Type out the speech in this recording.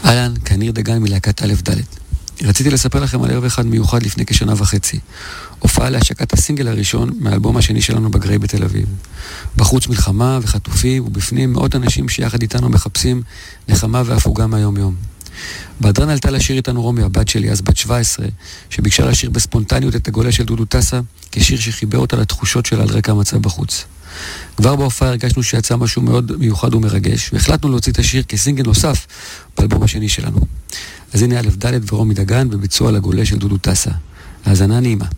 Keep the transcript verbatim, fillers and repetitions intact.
אהלן, כניר דגן מלהקת א' ד'. רציתי לספר לכם על ערב אחד מיוחד לפני כשנה וחצי. הופעה להשקת הסינגל הראשון מהאלבום השני שלנו בגריי בתל אביב. בחוץ מלחמה וחטופים ובפנים מאות אנשים שיחד איתנו מחפשים נחמה והפוגה מהיום יום. בהדרן עלתה לשיר איתנו רומי, הבת שלי, אז בת שבע עשרה, שביקשה לשיר בספונטניות את הגולה של דודו טסה, כשיר שחיבר אותה לתחושות שלה על רקע המצב בחוץ. כבר בהופעה הרגשנו שיצא משהו מאוד מיוחד ומרגש, והחלטנו להוציא את השיר כסינגל נוסף באלבום השני שלנו. אז הנה א' ד' ורומי דגן בביצוע לגולה של דודו טסה. האזנה נעימה.